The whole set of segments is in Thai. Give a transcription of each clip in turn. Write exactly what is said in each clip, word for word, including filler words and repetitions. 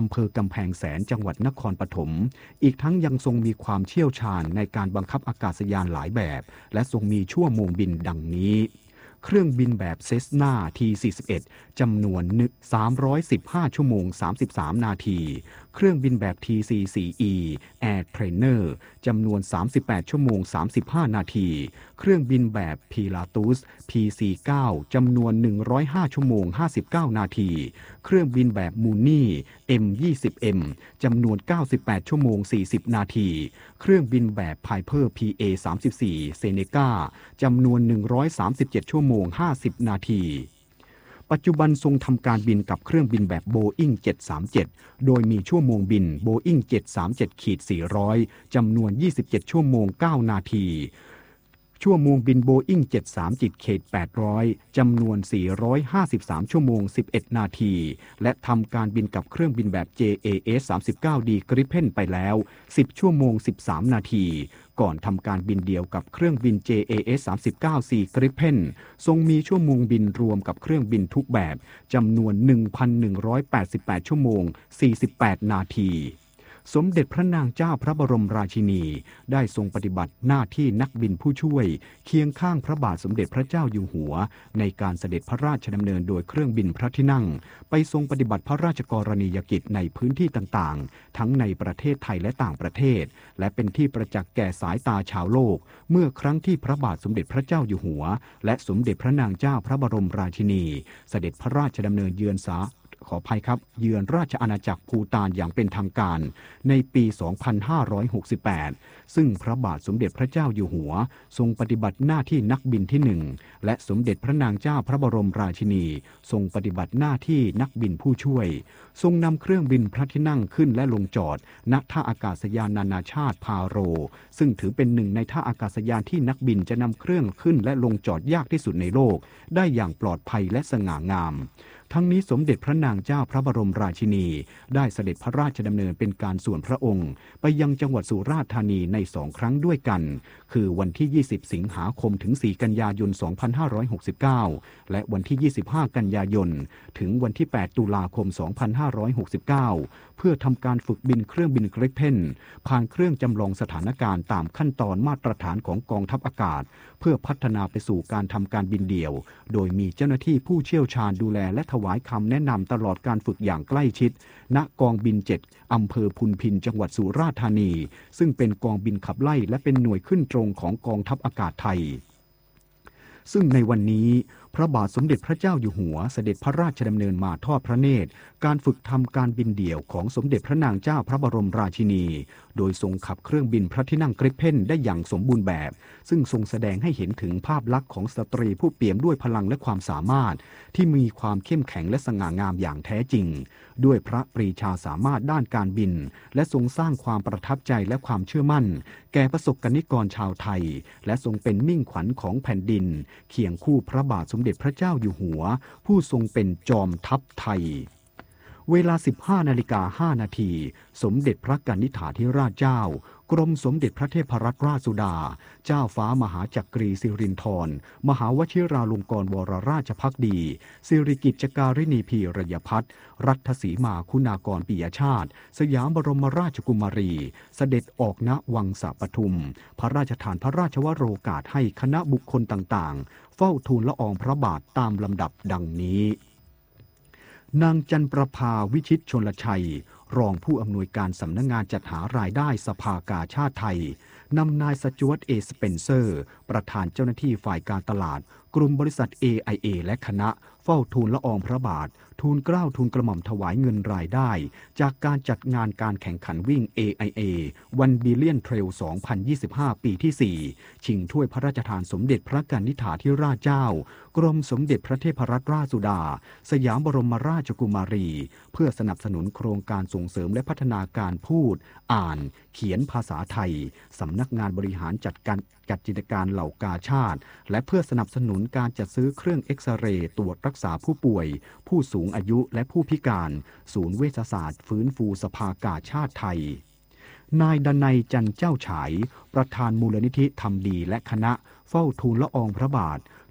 อำเภอกำแพงแสนจังหวัดนครปฐมอีกทั้งยังทรงมีความเชี่ยวชาญในการบังคับอากาศยานหลายแบบและทรงมีชั่วโมงบินดังนี้เครื่องบินแบบเซสนา ที สี่สิบเอ็ด จำนวนสามร้อยสิบห้าชั่วโมงสามสิบสามนาทีเครื่องบินแบบ ที ซี โฟร์ อี Air Trainer จำนวนสามสิบแปดชั่วโมงสามสิบห้านาทีเครื่องบินแบบ Pilatus พี สี่สิบเก้า จำนวนหนึ่งร้อยห้าชั่วโมงห้าสิบเก้านาทีเครื่องบินแบบ Mooney เอ็ม ยี่สิบเอ็ม จำนวนเก้าสิบแปดชั่วโมงสี่สิบนาทีเครื่องบินแบบ Piper พี เอ สามสิบสี่ Seneca จำนวนหนึ่งร้อยสามสิบเจ็ดชั่วโมงห้าสิบนาทีปัจจุบันทรงทำการบินกับเครื่องบินแบบ Boeing เจ็ดสามเจ็ด โดยมีชั่วโมงบิน Boeing เจ็ดสามเจ็ด สี่ร้อย จำนวนยี่สิบเจ็ดชั่วโมงเก้านาทีชั่วโมงบิน Boeing เจ็ดสามเจ็ด แปดร้อย จำนวนสี่ร้อยห้าสิบสามชั่วโมงสิบเอ็ดนาทีและทำการบินกับเครื่องบินแบบ เจ เอ เอส สามสิบเก้าดี Gripen ไปแล้วสิบชั่วโมงสิบสามนาทีก่อนทำการบินเดียวกับเครื่องบิน เจ เอ เอส สามสิบเก้า ซี Gripen ทรงมีชั่วโมงบินรวมกับเครื่องบินทุกแบบจำนวน หนึ่งพันหนึ่งร้อยแปดสิบแปด ชั่วโมงสี่สิบแปดนาทีสมเด็จพระนางเจ้าพระบรมราชินีได้ทรงปฏิบัติหน้าที่นักบินผู้ช่วยเคียงข้างพระบาทสมเด็จพระเจ้าอยู่หัวในการเสด็จพระราชดำเนินโดยเครื่องบินพระที่นั่งไปทรงปฏิบัติพระราชกรณียกิจในพื้นที่ต่างๆทั้งในประเทศไทยและต่างประเทศและเป็นที่ประจักษ์แก่สายตาชาวโลกเมื่อครั้งที่พระบาทสมเด็จพระเจ้าอยู่หัวและสมเด็จพระนางเจ้าพระบรมราชินีเสด็จพระราชดำเนินเยือนสาขออภัยครับเยือนราชอาณาจักรภูฏานอย่างเป็นทางการในปี สองพันห้าร้อยหกสิบแปด ซึ่งพระบาทสมเด็จพระเจ้าอยู่หัวทรงปฏิบัติหน้าที่นักบินที่หนึ่งและสมเด็จพระนางเจ้าพระบรมราชินีทรงปฏิบัติหน้าที่นักบินผู้ช่วยทรงนำเครื่องบินพระที่นั่งขึ้นและลงจอดณท่าอากาศยานนานาชาติพาโรซึ่งถือเป็นหนึ่งในท่าอากาศยานที่นักบินจะนำเครื่องขึ้นและลงจอดยากที่สุดในโลกได้อย่างปลอดภัยและสง่างามทั้งนี้สมเด็จพระนางเจ้าพระบรมราชินีได้เสด็จพระราชดำเนินเป็นการส่วนพระองค์ไปยังจังหวัดสุราษฎร์ธานีในสองครั้งด้วยกันคือวันที่ยี่สิบสิงหาคมถึงสี่กันยายนสองพันห้าร้อยหกสิบเก้าและวันที่ยี่สิบห้ากันยายนถึงวันที่แปดตุลาคมสองพันห้าร้อยหกสิบเก้าเพื่อทำการฝึกบินเครื่องบินเกรกเพนผ่านเครื่องจำลองสถานการณ์ตามขั้นตอนมาตรฐานของกองทัพอากาศเพื่อพัฒนาไปสู่การทำการบินเดี่ยวโดยมีเจ้าหน้าที่ผู้เชี่ยวชาญดูแลและถวายคำแนะนำตลอดการฝึกอย่างใกล้ชิดณกองบินเจ็ดอำเภอพุนพินจังหวัดสุราษฎร์ธานีซึ่งเป็นกองบินขับไล่และเป็นหน่วยขึ้นตรงของกองทัพอากาศไทยซึ่งในวันนี้พระบาทสมเด็จพระเจ้าอยู่หัวเสด็จพระราชดำเนินมาทอดพระเนตรการฝึกทำการบินเดี่ยวของสมเด็จพระนางเจ้าพระบรมราชินีโดยทรงขับเครื่องบินพระที่นั่งเกรกเพนได้อย่างสมบูรณ์แบบซึ่งทรงแสดงให้เห็นถึงภาพลักษณ์ของสตรีผู้เปี่ยมด้วยพลังและความสามารถที่มีความเข้มแข็งและสง่างามอย่างแท้จริงด้วยพระปรีชาสามารถด้านการบินและทรงสร้างความประทับใจและความเชื่อมั่นแก่ประสบกนิกรชาวไทยและทรงเป็นมิ่งขวัญของแผ่นดินเคียงคู่พระบาทสมเด็จพระเจ้าอยู่หัวผู้ทรงเป็นจอมทัพไทยเวลา สิบห้านาฬิกาห้านาทีสมเด็จพระกนิษฐาธิราชเจ้ากรมสมเด็จพระเทพรัตนราชสุดาเจ้าฟ้ามหาจักรีสิรินธรมหาวชิราลงกรณ์วรราชภักดีสิริกิจการิณีพีรยพัฒน์รัฐสีมาคุณากรปิยชาติสยามบรมราชกุมารีเสด็จออกณวังสะปทุมพระราชทานพระราชวโรกาสให้คณะบุคคลต่างๆเฝ้าทูลละอองพระบาทตามลำดับดังนี้นางจันประภาวิชิตชลชัยรองผู้อำนวยการสำนักงานจัดหารายได้สภากาชาติไทยนำนายสจ๊วตเอสเปนเซอร์ประธานเจ้าหน้าที่ฝ่ายการตลาดกลุ่มบริษัท เอ ไอ เอ และคณะเฝ้าทูลละอองพระบาททูลเกล้าทูลกระหม่อมถวายเงินรายได้จากการจัดงานการแข่งขันวิ่ง เอ ไอ เอ วัน Billion Trail สองพันยี่สิบห้า ปีที่ สี่ ชิงถ้วยพระราชทานสมเด็จพระกนิษฐาธิราชเจ้ากรมสมเด็จพระเทพรัตนราชสุดาสยามบรมราชกุมารีเพื่อสนับสนุนโครงการส่งเสริมและพัฒนาการพูดอ่านเขียนภาษาไทยสำนักงานบริหารจัดการจัดกิจการเหล่ากาชาติและเพื่อสนับสนุนการจัดซื้อเครื่องเอ็กซเรย์ตรวจรักษาผู้ป่วยผู้สูงอายุและผู้พิการศูนย์เวชศาสตร์ฟื้นฟูสภากาชาติไทยนายดนัยจันเจ้าฉายประธานมูลนิธิทำดีและคณะเฝ้าทูลละอองพระบาท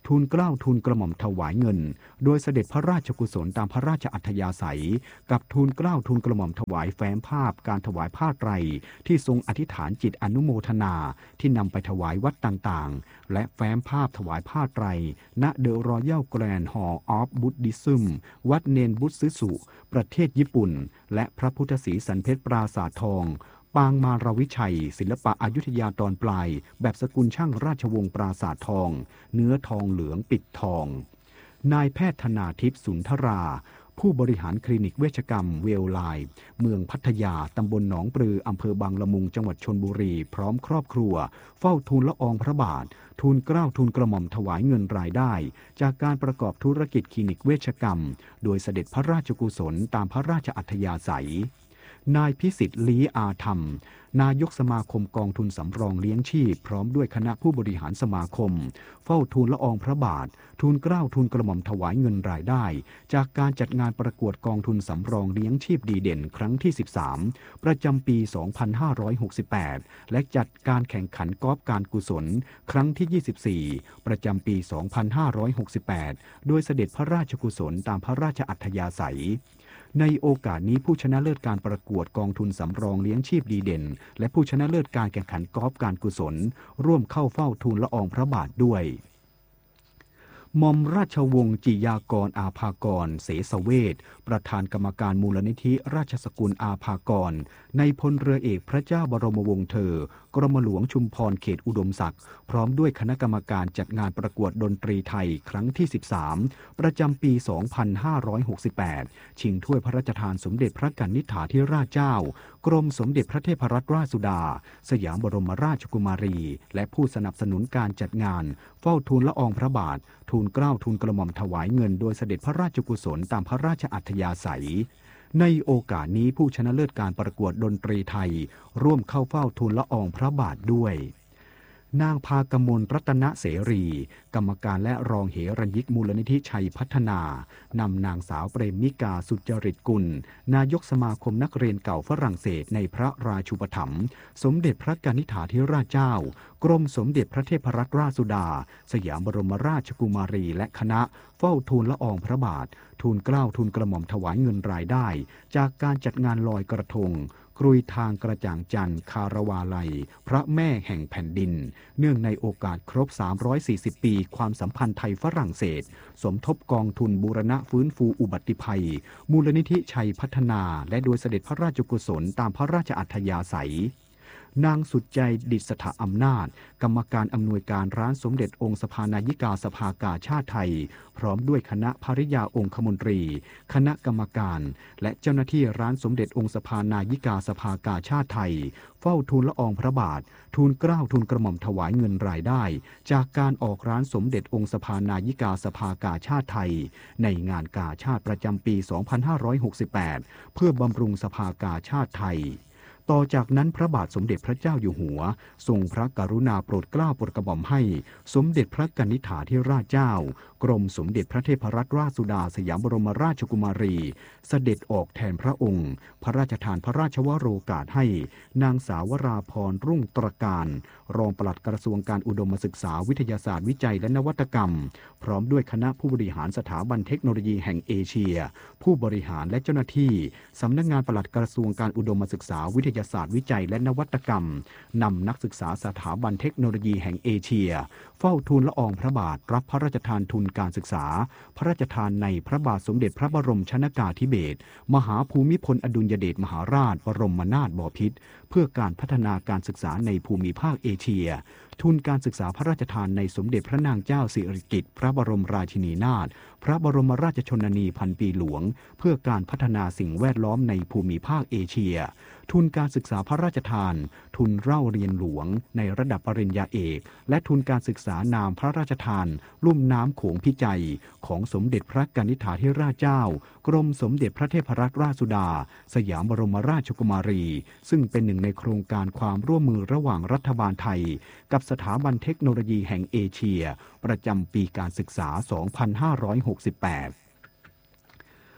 ทูลเกล้าทูลกระหม่อมถวายเงินโดยเสด็จพระราชกุศลตามพระราชอัธยาศัยกับทูลเกล้าทูลกระหม่อมถวายแฟ้มภาพการถวายผ้าไตรที่ทรงอธิษฐานจิตอนุโมทนาที่นำไปถวายวัดต่างๆและแฟ้มภาพถวายผ้าไตรณเดอะรอยัลแกรนด์ฮอลล์ออฟบุดดิซึมวัดเนนบุซึสุประเทศญี่ปุ่นและพระพุทธศรีสันเพชรปราสาททองปางมารวิชัยศิลปะอยุธยาตอนปลายแบบสกุลช่างราชวงศ์ปราสาททองเนื้อทองเหลืองปิดทองนายแพทย์ธนาทิพย์สุนทราผู้บริหารคลินิกเวชกรรมเวลไลน์เมืองพัทยาตำบลหนองปลืออำเภอบางละมุงจังหวัดชลบุรีพร้อมครอบครัวเฝ้าทูลละอองพระบาททูลเกล้าทูลกระหม่อมถวายเงินรายได้จากการประกอบธุรกิจคลินิกเวชกรรมโดยเสด็จพระราชกุศลตามพระราชอัธยาศัยนายพิสิทธิ์ลี้อาธรรมนายกสมาคมกองทุนสำรองเลี้ยงชีพพร้อมด้วยคณะผู้บริหารสมาคมเฝ้าทูลละอองพระบาททูลเกล้าทูลกระหม่อมถวายเงินรายได้จากการจัดงานประกวดกองทุนสำรองเลี้ยงชีพดีเด่นครั้งที่สิบสามประจำปีสองพันห้าร้อยหกสิบแปดและจัดการแข่งขันกอล์ฟการกุศลครั้งที่ยี่สิบสี่ประจำปีสองพันห้าร้อยหกสิบแปดโดยเสด็จพระราชกุศลตามพระราชอัธยาศัยในโอกาสนี้ผู้ชนะเลิศการประกวดกองทุนสำรองเลี้ยงชีพดีเด่นและผู้ชนะเลิศการแข่งขันกอล์ฟการกุศลร่วมเข้าเฝ้าทูลละอองพระบาทด้วยหม่อมราชวงศ์จิยากรอาภากรเสสเวชประธานกรรมการมูลนิธิราชสกุลอาภากรในพลเรือเอกพระเจ้าบรมวงศ์เธอกรมหลวงชุมพรเขตอุดมศักดิ์พร้อมด้วยคณะกรรมการจัดงานประกวดดนตรีไทยครั้งที่สิบสามประจำปีสองพันห้าร้อยหกสิบแปดชิงถ้วยพระราชทานสมเด็จพระกนิษฐาธิราชเจ้ากรมสมเด็จพระเทพรัตนราชสุดาสยามบรมราชกุมารีและผู้สนับสนุนการจัดงานเฝ้าทูลละอองพระบาททูลเกล้าทูลกระหม่อมถวายเงินโดยเสด็จพระราชกุศลตามพระราชอัธยาศัยในโอกาสนี้ผู้ชนะเลิศการประกวดดนตรีไทยร่วมเข้าเฝ้าทูลละอองพระบาทด้วยนางพากมลรัตนเสรีกรรมการและรองเหรัญยิกมูลนิธิชัยพัฒนานำนางสาวเปรมมิกาสุจริตกุลนายกสมาคมนักเรียนเก่าฝรั่งเศสในพระราชูปถัมภ์สมเด็จพระกนิษฐาธิราชเจ้ากรมสมเด็จพระเทพรัตนราชสุดาสยามบรมราชกุมารีและคณะเฝ้าทูลละอองพระบาททูลเกล้าทูลกระหม่อมถวายเงินรายได้จากการจัดงานลอยกระทงกรุยทางกระจ่างจันทร์คารวาลัยพระแม่แห่งแผ่นดินเนื่องในโอกาสครบสามร้อยสี่สิบปีความสัมพันธ์ไทยฝรั่งเศสสมทบกองทุนบูรณะฟื้นฟูอุบัติภัยมูลนิธิชัยพัฒนาและโดยเสด็จพระราชกุศลตามพระราชอัธยาศัยนางสุดใจดิษฐอำนาจกรรมการอำนวยการร้านสมเด็จองค์สภานายิกาสภากาชาติไทยพร้อมด้วยคณะภริยาองคมนตรีคณะกรรมการและเจ้าหน้าที่ร้านสมเด็จองค์สภานายิกาสภากาชาติไทยเฝ้าทูลละอองพระบาททูลเกล้าทูลกระหม่อมถวายเงินรายได้จากการออกร้านสมเด็จองค์สภานายิกาสภากาชาติไทยในงานกาชาติประจำปีสองพันห้าร้อยหกสิบแปดเพื่อบำรุงสภากาชาติไทยต่อจากนั้นพระบาทสมเด็จพระเจ้าอยู่หัวทรงพระกรุณาโปรดเกล้าโปรดกระหม่อมให้สมเด็จพระกนิษฐาธิราชเจ้ากรมสมเด็จพระเทพรัตนราชสุดาสยามบรมราชกุมารีเสด็จออกแทนพระองค์พระราชทานพระราชวโรกาสให้นางสาวราพรรุ่งตระการรองปลัดกระทรวงการอุดมศึกษาวิทยาศาสตร์วิจัยและนวัตกรรมพร้อมด้วยคณะผู้บริหารสถาบันเทคโนโลยีแห่งเอเชียผู้บริหารและเจ้าหน้าที่สำนักงานปลัดกระทรวงการอุดมศึกษาวิทยาศาสตร์วิจัยและนวัตกรรมนำนักศึกษาสถาบันเทคโนโลยีแห่งเอเชียเฝ้าทูลละอองพระบาทรับพระราชทานทุนการศึกษาพระราชทานในพระบาทสมเด็จพระบรมชนกาธิเบศรมหาภูมิพลอดุลยเดชมหาราชบรมนาถบพิตรเพื่อการพัฒนาการศึกษาในภูมิภาคเอเชียทุนการศึกษาพระราชทานในสมเด็จพระนางเจ้าสิริกิติ์พระบรมราชินีนาถพระบรมราชชนนีพันปีหลวงเพื่อการพัฒนาสิ่งแวดล้อมในภูมิภาคเอเชียทุนการศึกษาพระราชทานทุนเล่าเรียนหลวงในระดับปริญญาเอกและทุนการศึกษานามพระราชทานลุ่มน้ำโขงพิจัยของสมเด็จพระกนิษฐาธิราชเจ้ากรมสมเด็จพระเทพรัตนราชสุดาสยามบรมราชกุมารีซึ่งเป็นหนึ่งในโครงการความร่วมมือระหว่างรัฐบาลไทยกับสถาบันเทคโนโลยีแห่งเอเชียประจำปีการศึกษา สองพันห้าร้อยหกสิบแปด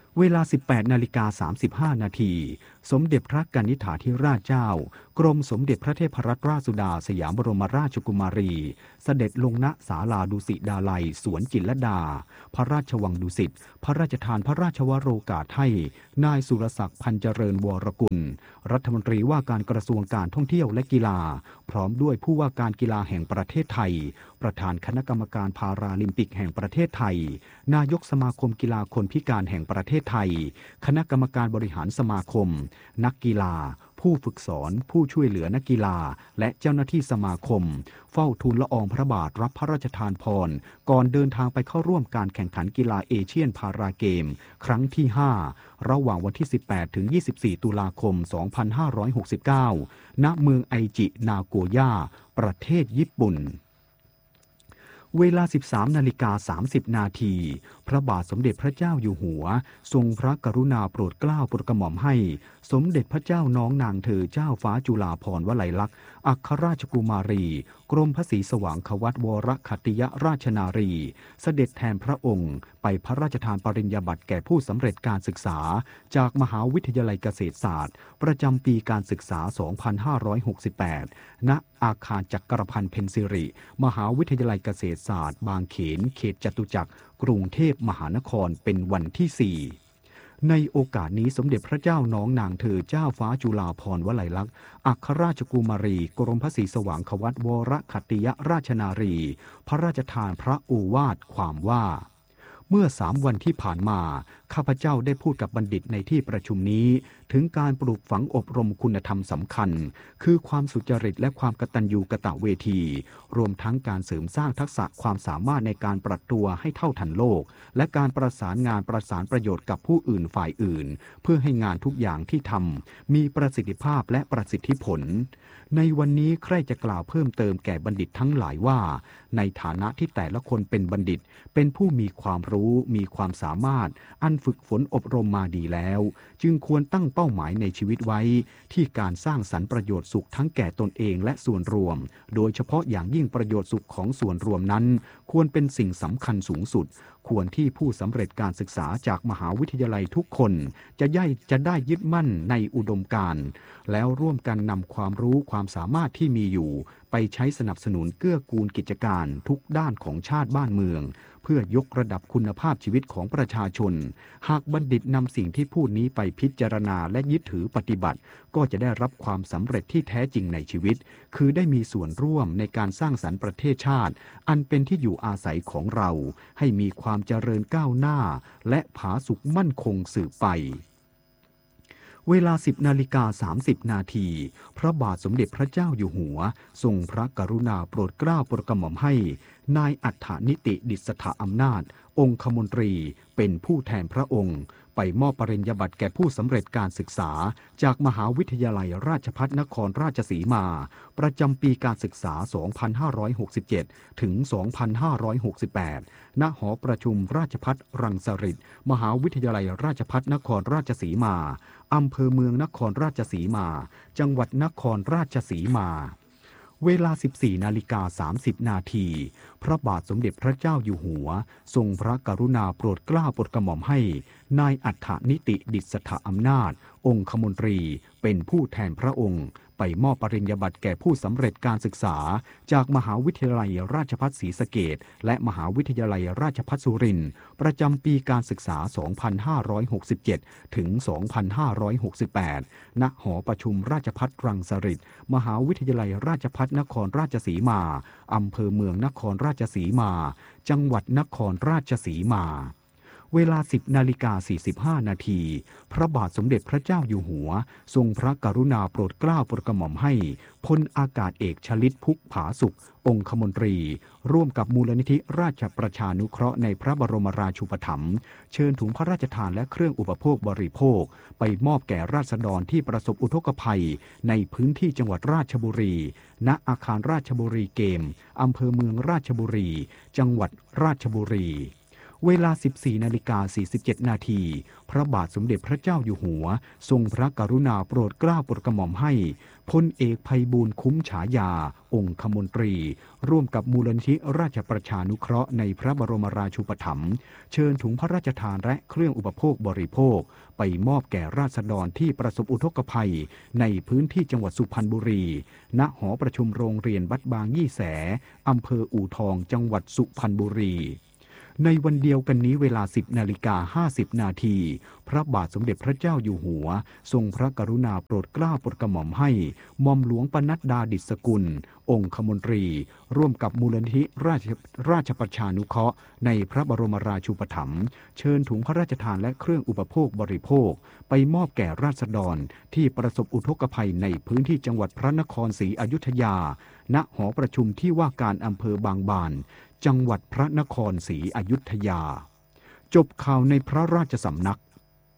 เวลา สิบแปดนาฬิกาสามสิบห้า นาทีสมเด็จพระกนิษฐาธิราชเจ้ากรมสมเด็จพระเทพรัตนราชสุดาสยามบรมราชกุมารีเสด็จลงณศาลาดุสิตดาลัยสวนจิตรลดาพระราชวังดุสิตพระราชทานพระราชวโรกาสให้นายสุรศักดิ์พันเจริญวรกุลรัฐมนตรีว่าการกระทรวงการท่องเที่ยวและกีฬาพร้อมด้วยผู้ว่าการกีฬาแห่งประเทศไทยประธานคณะกรรมการพาราลิมปิกแห่งประเทศไทยนายกสมาคมกีฬาคนพิการแห่งประเทศไทยคณะกรรมการบริหารสมาคมนักกีฬาผู้ฝึกสอนผู้ช่วยเหลือนักกีฬาและเจ้าหน้าที่สมาคมเฝ้าทูลละอองพระบาทรับพระราชทานพรก่อนเดินทางไปเข้าร่วมการแข่งขันกีฬาเอเชียนพาราเกมครั้งที่ห้าระหว่างวันที่ สิบแปดถึงยี่สิบสี่ ตุลาคม สองพันห้าร้อยหกสิบเก้า ณ เมืองไอจินาโกย่าประเทศญี่ปุ่นเวลา สิบสามนาฬิกาสามสิบ นาทีพระบาทสมเด็จพระเจ้าอยู่หัวทรงพระกรุณาโปรดเกล้าโปรดกระหม่อมให้สมเด็จพระเจ้าน้องนางเธอเจ้าฟ้าจุฬาภรณ์วลัยลักษณ์อัครราชกุมารีกรมพระศรีสว่างควัตวรคัตติยราชนารีเสด็จแทนพระองค์ไปพระราชทานปริญญาบัตรแก่ผู้สำเร็จการศึกษาจากมหาวิทยาลัยเกษตรศาสตร์ประจำปีการศึกษา สองพันห้าร้อยหกสิบแปด ณ อาคารจักรพันธ์เพ็ญสิริมหาวิทยาลัยเกษตรศาสตร์บางเขนเขตจตุจักรกรุงเทพมหานครเป็นวันที่สี่ในโอกาสนี้สมเด็จพระเจ้าน้องนางเธอเจ้าฟ้าจุฬาภรณ์วลัยลักษณ์อัครราชกุมารีกรมพระศรีสว่างควัตวรคัตติยราชนารีพระราชทานพระโอวาทความว่าเมื่อสามวันที่ผ่านมาข้าพเจ้าได้พูดกับบัณฑิตในที่ประชุมนี้ถึงการปลูกฝังอบรมคุณธรรมสำคัญคือความสุจริตและความกตัญญูกตเวทีรวมทั้งการเสริมสร้างทักษะความสามารถในการปรับตัวให้เท่าทันโลกและการประสานงานประสานประโยชน์กับผู้อื่นฝ่ายอื่นเพื่อให้งานทุกอย่างที่ทำมีประสิทธิภาพและประสิทธิผลในวันนี้ใครจะกล่าวเพิ่มเติมแก่บัณฑิตทั้งหลายว่าในฐานะที่แต่ละคนเป็นบัณฑิตเป็นผู้มีความรู้มีความสามารถอันฝึกฝนอบรมมาดีแล้วจึงควรตั้งเป้าหมายในชีวิตไว้ที่การสร้างสรรค์ประโยชน์สุขทั้งแก่ตนเองและส่วนรวมโดยเฉพาะอย่างยิ่งประโยชน์สุขของส่วนรวมนั้นควรเป็นสิ่งสำคัญสูงสุดควรที่ผู้สำเร็จการศึกษาจากมหาวิทยาลัยทุกคนจะย่ายจะได้ยึดมั่นในอุดมการณ์แล้วร่วมกันนำความรู้ความสามารถที่มีอยู่ไปใช้สนับสนุนเกื้อกูลกิจการทุกด้านของชาติบ้านเมืองเพื่อยกระดับคุณภาพชีวิตของประชาชนหากบัณฑิตนำสิ่งที่พูดนี้ไปพิจารณาและยึดถือปฏิบัติก็จะได้รับความสำเร็จที่แท้จริงในชีวิตคือได้มีส่วนร่วมในการสร้างสรรค์ประเทศชาติอันเป็นที่อยู่อาศัยของเราให้มีความเจริญก้าวหน้าและผาสุกมั่นคงสืบไปเวลา สิบนาฬิกาสามสิบ นาทีพระบาทสมเด็จพระเจ้าอยู่หัวทรงพระกรุณาโปรดเกล้าโปรดกระหม่อมให้นายอัฏฐนิติดิษฐอำนาจองคมนตรีเป็นผู้แทนพระองค์ไปมอบปริญญาบัตรแก่ผู้สำเร็จการศึกษาจากมหาวิทยาลัยราชภัฏนครราชสีมาประจำปีการศึกษา สองพันห้าร้อยหกสิบเจ็ด ถึง สองพันห้าร้อยหกสิบแปด ณ หอประชุมราชภัฏรังสฤษฎ์มหาวิทยาลัยราชภัฏนครราชสีมาอำเภอเมืองนครราชสีมาจังหวัดนครราชสีมาเวลา สิบสี่นาฬิกาสามสิบ นาทีพระบาทสมเด็จพระเจ้าอยู่หัวทรงพระกรุณาโปรดเกล้าโปรดกระหม่อมให้นายอัฏฐนิติดิษฐอำนาจองคมนตรีเป็นผู้แทนพระองค์ไปมอบปริญญาบัตรแก่ผู้สำเร็จการศึกษาจากมหาวิทยาลัยราชภัฏศรีสะเกษและมหาวิทยาลัยราชภัฏสุรินทร์ประจำปีการศึกษา สองพันห้าร้อยหกสิบเจ็ด ถึง สองพันห้าร้อยหกสิบแปด ณ หอประชุมราชภัฏรังสฤษฎ์มหาวิทยาลัยราชภัฏนครราชสีมาอำเภอเมืองนครราชสีมาจังหวัดนครราชสีมาเวลา สิบนาฬิกาสี่สิบห้า นาทีพระบาทสมเด็จพระเจ้าอยู่หัวทรงพระกรุณาโปรดเกล้าโปรดกระหม่อมให้พลอากาศเอกชลิตพุกผาสุของคมนตรีร่วมกับมูลนิธิราชประชานุเคราะห์ในพระบรมราชูปถัมภ์เชิญถุงพระราชทานและเครื่องอุปโภคบริโภคไปมอบแก่ราษฎรที่ประสบอุทกภัยในพื้นที่จังหวัดราชบุรีณอาคารราชบุรีเกมอำเภอเมืองราชบุรีจังหวัดราชบุรีเวลา สิบสี่นาฬิกาสี่สิบเจ็ดนาทีพระบาทสมเด็จพระเจ้าอยู่หัวทรงพระกรุณาโปรดเกล้าโปรดกระหม่อมให้พลเอกไพบูลย์คุ้มฉายาองคมนตรีร่วมกับมูลนิธิราชประชานุเคราะห์ในพระบรมราชูปถัมภ์เชิญถุงพระราชทานและเครื่องอุปโภคบริโภคไปมอบแก่ราษฎรที่ประสบอุทกภัยในพื้นที่จังหวัดสุพรรณบุรีณหอประชุมโรงเรียนวัดบางยี่แสอำเภออู่ทองจังหวัดสุพรรณบุรีในวันเดียวกันนี้เวลา สิบนาฬิกาห้าสิบนาทีพระบาทสมเด็จพระเจ้าอยู่หัวทรงพระกรุณาโปรดเกล้าโปรดกระหม่อมให้หม่อมหลวงปนัดดาดิษฐกุลองคมนตรีร่วมกับมูลนิธิราชราชประชานุเคราะห์ในพระบรมราชูปถัมภ์เชิญถุงพระราชทานและเครื่องอุปโภคบริโภคไปมอบแก่ราษฎรที่ประสบอุทกภัยในพื้นที่จังหวัดพระนครศรีอยุธยาณหอประชุมที่ว่าการอำเภอบางบานจังหวัดพระนครศรีอยุธยาจบข่าวในพระราชสำนัก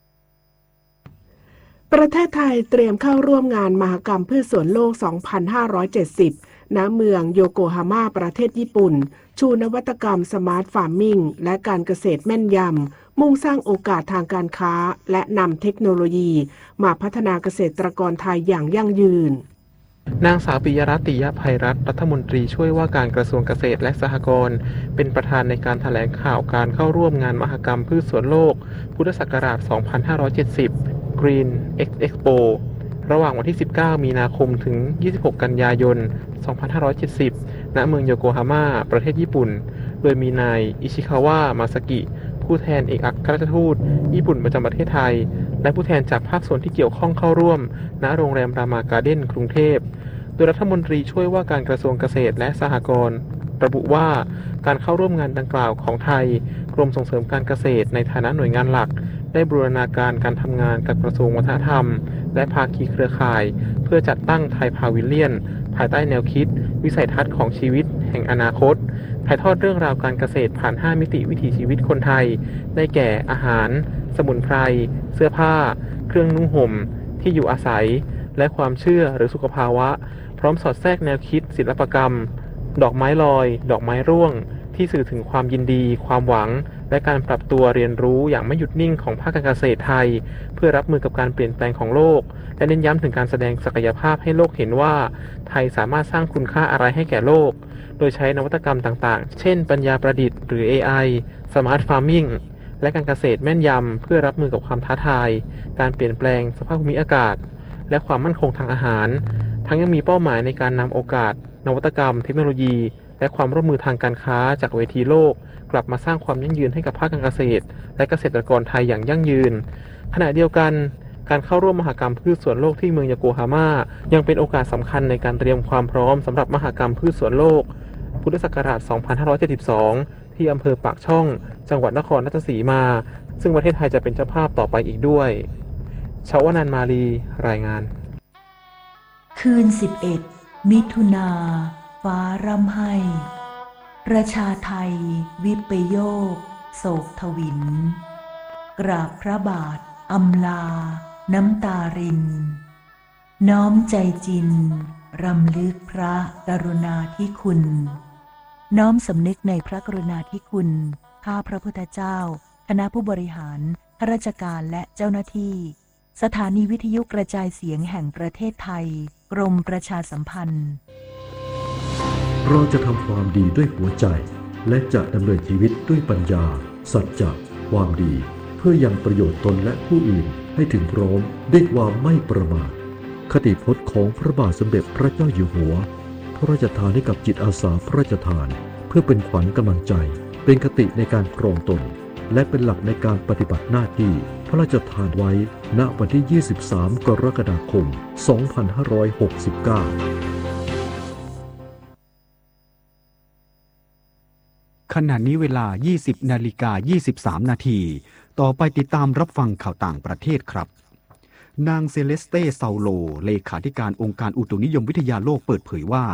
ประเทศไทยเตรียมเข้าร่วมงานมหกรรมพืชสวนโลก สองพันห้าร้อยเจ็ดสิบ ณ เมืองโยโกฮาม่าประเทศญี่ปุ่นชูนวัตกรรมสมาร์ทฟาร์มมิ่งและการเกษตรแม่นยำมุ่งสร้างโอกาสทางการค้าและนำเทคโนโลยีมาพัฒนาเกษตรกรไทยอย่างยั่งยืนนางสาวปิยรัตน์ ติยไพรัตน์รัฐมนตรีช่วยว่าการกระทรวงเกษตรและสหกรณ์เป็นประธานในการแถลงข่าวการเข้าร่วมงานมหกรรมพืชสวนโลกพุทธศักราช สองพันห้าร้อยเจ็ดสิบ Green X Expo ระหว่างวันที่ สิบเก้า มีนาคมถึง ยี่สิบหก กันยายน สองพันห้าร้อยเจ็ดสิบ ณ เมืองโยโกฮาม่าประเทศญี่ปุ่นโดยมีนายอิชิคาวะ มาซากิผู้แทนเอกอัครราชทูตญี่ปุ่นประจำประเทศไทยและผู้แทนจากภาคส่วนที่เกี่ยวข้องเข้าร่วมณ โรงแรมรามาการ์เด้นกรุงเทพโดยรัฐมนตรีช่วยว่าการกระทรวงเกษตรและสหกรณ์ระบุว่าการเข้าร่วมงานดังกล่าวของไทยกรมส่งเสริมการเกษตรในฐานะหน่วยงานหลักได้บูรณาการการทำงานกับกระทรวงวัฒนธรรมและภาคีเครือข่ายเพื่อจัดตั้งไทยพาวิลเลียนภายใต้แนวคิดวิสัยทัศน์ของชีวิตแห่งอนาคตถ่ายทอดเรื่องราวการเกษตรผ่านห้ามิติวิถีชีวิตคนไทยได้แก่อาหารสมุนไพรเสื้อผ้าเครื่องนุ่งห่มที่อยู่อาศัยและความเชื่อหรือสุขภาวะพร้อมสอดแทรกแนวคิดศิลปกรรมดอกไม้ลอยดอกไม้ร่วงที่สื่อถึงความยินดีความหวังและการปรับตัวเรียนรู้อย่างไม่หยุดนิ่งของภาคการเกษตรไทยเพื่อรับมือกับการเปลี่ยนแปลงของโลกและเน้นย้ำถึงการแสดงศักยภาพให้โลกเห็นว่าไทยสามารถสร้างคุณค่าอะไรให้แก่โลกโดยใช้นวัตกรรมต่างๆเช่นปัญญาประดิษฐ์หรือ เอ ไอ Smart Farming และการเกษตรแม่นยำเพื่อรับมือกับความท้าทายการเปลี่ยนแปลงสภาพภูมิอากาศและความมั่นคงทางอาหารทั้งยังมีเป้าหมายในการนำโอกาสนวัตกรรมเทคโนโลยีและความร่วมมือทางการค้าจากเวทีโลกกลับมาสร้างความยั่งยืนให้กับภาคการเกษตรและเกษตรกรไทยอย่างยั่งยืนขณะเดียวกันการเข้าร่วมมหกรรมพืชสวนโลกที่เมืองโยโกฮาม่ายังเป็นโอกาสสำคัญในการเตรียมความพร้อมสำหรับมหกรรมพืชสวนโลกพุทธศักราช สองพันห้าร้อยเจ็ดสิบสอง ที่อำเภอปากช่องจังหวัดนครราชสีมาซึ่งประเทศไทยจะเป็นเจ้าภาพต่อไปอีกด้วยชวนันท์ มาลีรายงานคืนสิบเอ็ดมิถุนาฟ้าร่ำไห้ประชาไทยวิปโยคโศกทวินกราบพระบาทอำลาน้ำตารินน้อมใจจินรำลึกพระกรุณาธิคุณน้อมสำนึกในพระกรุณาธิคุณข้าพระพุทธเจ้าคณะผู้บริหารข้าราชการและเจ้าหน้าที่สถานีวิทยุกระจายเสียงแห่งประเทศไทยกรมประชาสัมพันธ์เราจะทำความดีด้วยหัวใจและจะดำเนินชีวิตด้วยปัญญาสัจจะความดีเพื่อยังประโยชน์ตนและผู้อื่นให้ถึงพร้อมด้วยความไม่ประมาทคติพจน์ของพระบาทสมเด็จพระเจ้าอยู่หัวพระราชทานให้กับจิตอาสาพระราชทานเพื่อเป็นขวัญกำลังใจเป็นคติในการครองตนและเป็นหลักในการปฏิบัติหน้าที่พระราชทานไว้ณวันที่ ยี่สิบสาม กรกฎาคม สองพันห้าร้อยหกสิบเก้าขณะนี้เวลา ยี่สิบนาฬิกายี่สิบสามนาทีต่อไปติดตามรับฟังข่าวต่างประเทศครับนางเซเลสเต้ เซาโลเลขาธิการองค์การอุตุนิยมวิทยาโลกเปิดเผยว่า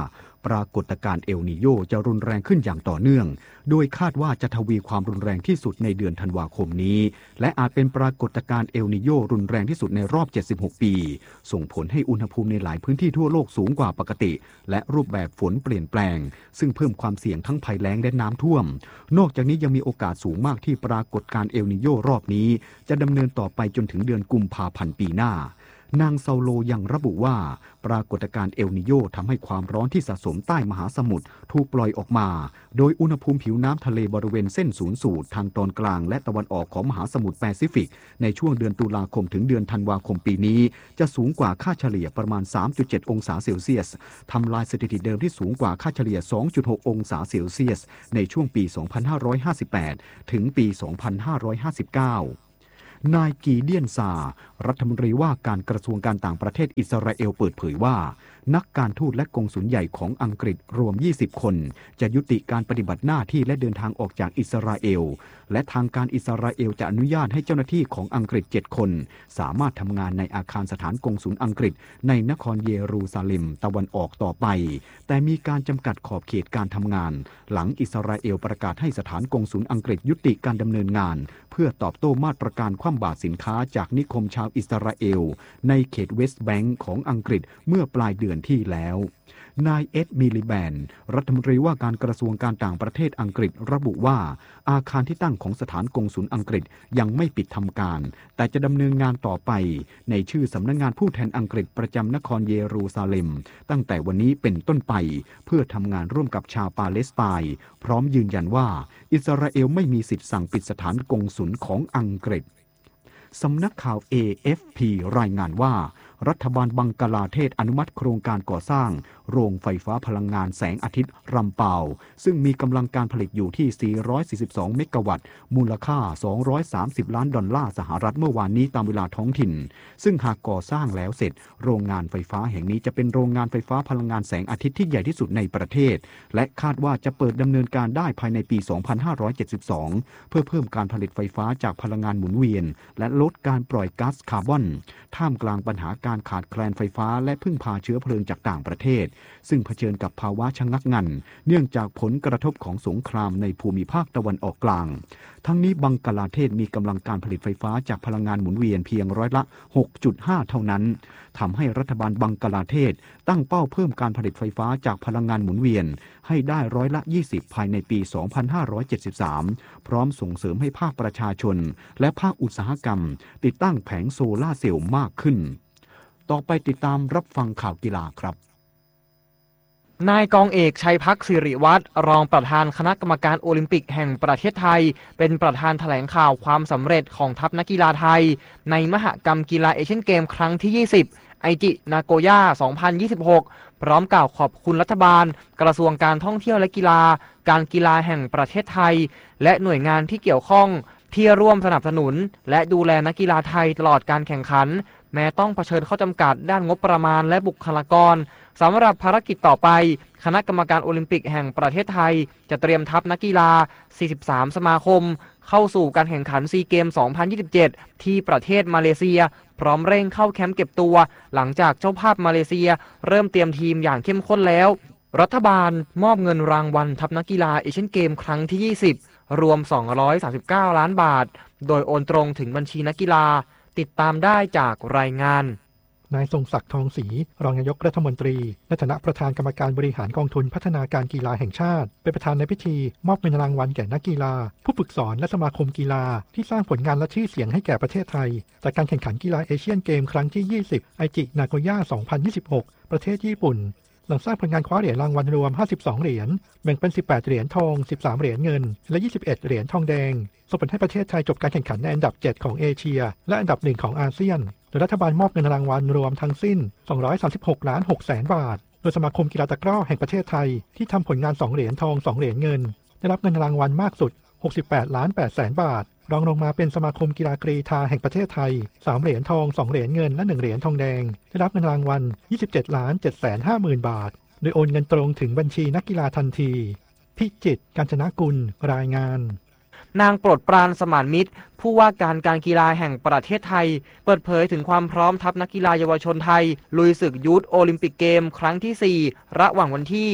ปรากฏการณ์เอลนีโญจะรุนแรงขึ้นอย่างต่อเนื่องโดยคาดว่าจะทวีความรุนแรงที่สุดในเดือนธันวาคมนี้และอาจเป็นปรากฏการณ์เอลนีโญรุนแรงที่สุดในรอบเจ็ดสิบหกปีส่งผลให้อุณหภูมิในหลายพื้นที่ทั่วโลกสูงกว่าปกติและรูปแบบฝนเปลี่ยนแปลงซึ่งเพิ่มความเสี่ยงทั้งภัยแล้งและน้ำท่วมนอกจากนี้ยังมีโอกาสสูงมากที่ปรากฏการณ์เอลนีโญรอบนี้จะดำเนินต่อไปจนถึงเดือนกุมภาพันธ์ปีหน้านางซาโลยังระบุว่าปรากฏการณ์เอลนีโญทำให้ความร้อนที่สะสมใต้มหาสมุทรถูกปล่อยออกมาโดยอุณหภูมิผิวน้ำทะเลบริเวณเส้นศูนย์สูตรทางตอนกลางและตะวันออกของมหาสมุทรแปซิฟิกในช่วงเดือนตุลาคมถึงเดือนธันวาคมปีนี้จะสูงกว่าค่าเฉลี่ยประมาณ สามจุดเจ็ด องศาเซลเซียสทำลายสถิติเดิมที่สูงกว่าค่าเฉลี่ย สองจุดหก องศาเซลเซียสในช่วงปี สองพันห้าร้อยห้าสิบแปด ถึงปี สองพันห้าร้อยห้าสิบเก้านายกีเดียนซารัฐมนตรีว่าการกระทรวงการต่างประเทศอิสราเอลเปิดเผยว่านักการทูตและกงสุลใหญ่ของอังกฤษรวมยี่สิบคนจะยุติการปฏิบัติหน้าที่และเดินทางออกจากอิสราเอลและทางการอิสราเอลจะอนุญาตให้เจ้าหน้าที่ของอังกฤษเจ็ดคนสามารถทำงานในอาคารสถานกงสุลอังกฤษในนครเยรูซาเล็มตะวันออกต่อไปแต่มีการจำกัดขอบเขตการทำงานหลังอิสราเอลประกาศให้สถานกงสุลอังกฤษยุติการดำเนินงานเพื่อตอบโต้มาตรการคว่ำบาตรสินค้าจากนิคมชาวอิสราเอลในเขตเวสต์แบงก์ของอังกฤษเมื่อปลายเดือนที่แล้วนายเอ็ดมิลิแบนรัฐมนตรีว่าการกระทรวงการต่างประเทศอังกฤษระบุว่าอาคารที่ตั้งของสถานกงสุลอังกฤษยังไม่ปิดทำการแต่จะดำเนินงานต่อไปในชื่อสำนักงานผู้แทนอังกฤษประจำนครเยรูซาเล็มตั้งแต่วันนี้เป็นต้นไปเพื่อทำงานร่วมกับชาวปาเลสไตน์พร้อมยืนยันว่าอิสราเอลไม่มีสิทธิสั่งปิดสถานกงสุลของอังกฤษสำนักข่าว เอ เอฟ พี รายงานว่ารัฐบาลบังกลาเทศอนุมัติโครงการก่อสร้างโรงไฟฟ้าพลังงานแสงอาทิตย์รำเปาซึ่งมีกำลังการผลิตอยู่ที่สี่ร้อยสี่สิบสองเมกะวัตต์มูลค่าสองร้อยสามสิบล้านดอลลาร์สหรัฐเมื่อวานนี้ตามเวลาท้องถิ่นซึ่งหากก่อสร้างแล้วเสร็จโรงงานไฟฟ้าแห่งนี้จะเป็นโรงงานไฟฟ้าพลังงานแสงอาทิตย์ที่ใหญ่ที่สุดในประเทศและคาดว่าจะเปิดดำเนินการได้ภายในปี สองพันห้าร้อยเจ็ดสิบสอง เพื่อเพิ่มการผลิตไฟฟ้าจากพลังงานหมุนเวียนและลดการปล่อยก๊าซคาร์บอนท่ามกลางปัญหาการขาดแคลนไฟฟ้าและพึ่งพาเชื้อเพลิงจากต่างประเทศซึ่งเผชิญกับภาวะชะงักงันเนื่องจากผลกระทบของสงครามในภูมิภาคตะวันออกกลางทั้งนี้บังกลาเทศมีกำลังการผลิตไฟฟ้าจากพลังงานหมุนเวียนเพียงร้อยละ หกจุดห้า เท่านั้นทำให้รัฐบาลบังกลาเทศตั้งเป้าเพิ่มการผลิตไฟฟ้าจากพลังงานหมุนเวียนให้ได้ร้อยละ ยี่สิบ ภายในปี สองพันห้าร้อยเจ็ดสิบสาม พร้อมส่งเสริมให้ภาคประชาชนและภาคอุตสาหกรรมติดตั้งแผงโซล่าร์เซลล์มากขึ้นต่อไปติดตามรับฟังข่าวกีฬาครับนายกองเอกชัยพักสิริวัฒน์รองประธานคณะกรรมการโอลิมปิกแห่งประเทศไทยเป็นประธานแถลงข่าวความสำเร็จของทัพนักกีฬาไทยในมหกรรมกีฬาเอเชียนเกมครั้งที่ยี่สิบไอจินาโกย่าสองพันยี่สิบหกพร้อมกล่าวขอบคุณรัฐบาลกระทรวงการท่องเที่ยวและกีฬาการกีฬาแห่งประเทศไทยและหน่วยงานที่เกี่ยวข้องที่ร่วมสนับสนุนและดูแลนักกีฬาไทยตลอดการแข่งขันแม้ต้องเผชิญข้อจำกัดด้านงบประมาณและบุคลากรสำหรับภารกิจต่อไปคณะกรรมการโอลิมปิกแห่งประเทศไทยจะเตรียมทัพนักกีฬาสี่สิบสามสมาคมเข้าสู่การแข่งขันซีเกมสองพันยี่สิบเจ็ดที่ประเทศมาเลเซียพร้อมเร่งเข้าแคมป์เก็บตัวหลังจากเจ้าภาพมาเลเซียเริ่มเตรียมทีมอย่างเข้มข้นแล้วรัฐบาลมอบเงินรางวัลทัพนักกีฬาเอเชียนเกมครั้งที่ยี่สิบรวมสองร้อยสามสิบเก้าล้านบาทโดยโอนตรงถึงบัญชีนักกีฬาติดตามได้จากรายงานนายทรงศักดิ์ทองศรีรองนายกรัฐมนตรีในฐานะประธานกรรมการบริหารกองทุนพัฒนาการกีฬาแห่งชาติเป็นประธานในพิธีมอบเงินรางวัลแก่นักกีฬาผู้ฝึกสอนและสมาคมกีฬาที่สร้างผลงานและชื่อเสียงให้แก่ประเทศไทยจากการแข่งขันกีฬาเอเชียนเกมครั้งที่ยี่สิบไอจินาโกย่าสองพันยี่สิบหกประเทศญี่ปุ่นหลังสร้างผลงานคว้าเหรียญรางวัลรวมห้าสิบสองเหรียญแบ่งเป็นสิบแปดเหรียญทองสิบสามเหรียญเงินและยี่สิบเอ็ดเหรียญทองแดงส่งผลให้ประเทศไทยจบการแข่งขันในอันดับเจ็ดของเอเชียและอันดับหนึ่งของอาเซียนโดยรัฐบาลมอบเงินรางวัลรวมทั้งสิ้นสองร้อยสามสิบหกล้านหกแสนบาทโดยสมาคมกีฬาตะกร้อแห่งประเทศไทยที่ทำผลงานสองเหรียญทองสองเหรียญเงินได้รับเงินรางวัลมากสุดหกสิบแปดล้านแปดแสนบาทรองลงมาเป็นสมาคมกีฬากรีฑาแห่งประเทศไทยสามเหรียญทองสองเหรียญเงินและหนึ่งเหรียญทองแดงได้รับเงินรางวัลยี่สิบเจ็ดล้านเจ็ดแสนห้าหมื่นบาทโดยโอนเงินตรงถึงบัญชีนักกีฬาทันทีพิจิตร กาญจนกุลรายงานนางโปรดปรานสมานมิตรผู้ว่าการการกีฬาแห่งประเทศไทยเปิดเผยถึงความพร้อมทัพนักกีฬาเยาวชนไทยลุยศึกยูทโอลิมปิกเกมครั้งที่สี่ระหว่างวันที่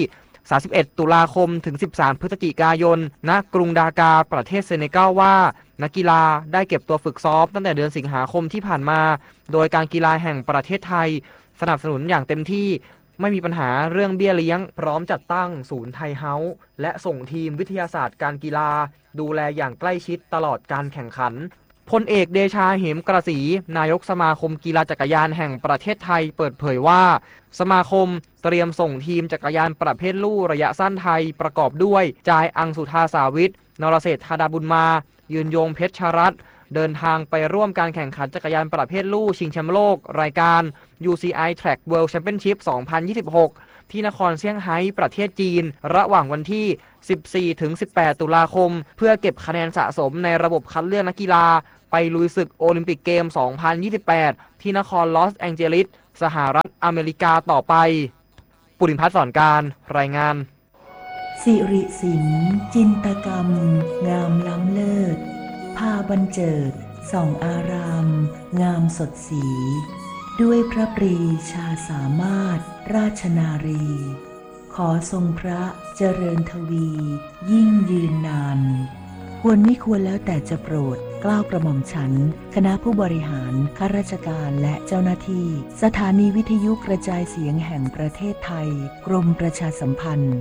สามสิบเอ็ด ตุลาคมถึง สิบสาม พฤศจิกายน ณ กรุงดากาประเทศเซเนกัลว่านักกีฬาได้เก็บตัวฝึกซ้อมตั้งแต่เดือนสิงหาคมที่ผ่านมาโดยการกีฬาแห่งประเทศไทยสนับสนุนอย่างเต็มที่ไม่มีปัญหาเรื่องเบี้ยเลี้ยงพร้อมจัดตั้งศูนย์ไทยเฮ้าส์และส่งทีมวิทยาศาสตร์การกีฬาดูแลอย่างใกล้ชิดตลอดการแข่งขันพลเอกเดชาเหมกระสีนายกสมาคมกีฬาจักรยานแห่งประเทศไทยเปิดเผยว่าสมาคมเตรียมส่งทีมจักรยานประเภทลู่ระยะสั้นไทยประกอบด้วยจายอังสุธาสาวิทนรเศรษฐ์ธาดาบุญมายืนยงเพชรชรัตน์เดินทางไปร่วมการแข่งขันจักรยานประเภทลู่ชิงแชมป์โลกรายการ ยู ซี ไอ Track World Championship สองพันยี่สิบหก ที่นครเซี่ยงไฮ้ประเทศจีนระหว่างวันที่ สิบสี่ถึงสิบแปด ตุลาคมเพื่อเก็บคะแนนสะสมในระบบคัดเลือกนักกีฬาไปลุยศึกโอลิมปิกเกม สองพันยี่สิบแปด ที่นครลอสแองเจลิสสหรัฐอเมริกาต่อไปปุริพัฒน์สอนการรายงานสิริสินจินตกรรมงามล้ำเลิศพาบรรเจิดส่องอารามงามสดสีด้วยพระปรีชาสามารถราชนารีขอทรงพระเจริญทวียิ่งยืนนานควรไม่ควรแล้วแต่จะโปรดเกล้ากระหม่อมฉันคณะผู้บริหารข้าราชการและเจ้าหน้าที่สถานีวิทยุกระจายเสียงแห่งประเทศไทยกรมประชาสัมพันธ์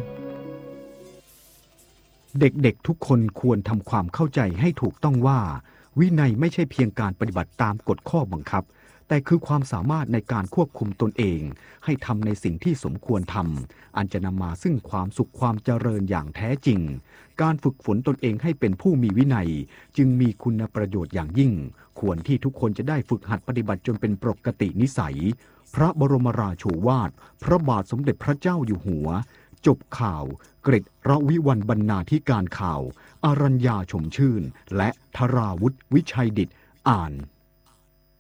เด็กๆทุกคนควรทำความเข้าใจให้ถูกต้องว่าวินัยไม่ใช่เพียงการปฏิบัติตามกฎข้อบังคับแต่คือความสามารถในการควบคุมตนเองให้ทำในสิ่งที่สมควรทำอันจะนำมาซึ่งความสุขความเจริญอย่างแท้จริงการฝึกฝนตนเองให้เป็นผู้มีวินัยจึงมีคุณประโยชน์อย่างยิ่งควรที่ทุกคนจะได้ฝึกหัดปฏิบัติจนเป็นปกตินิสัยพระบรมราโชวาทพระบาทสมเด็จพระเจ้าอยู่หัวจบข่าวเกร็ดระวิวรรณบรรณาธิการข่าวอรัญญาชมชื่นและธราวุฒิวิชัยดิษฐ์อ่าน